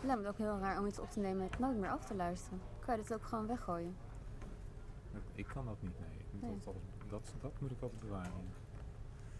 Het lijkt me ook heel raar om iets op te nemen en het nooit meer af te luisteren. Kan je dit ook gewoon weggooien? Ik kan dat niet, nee. Nee. Dat moet ik altijd bewaren.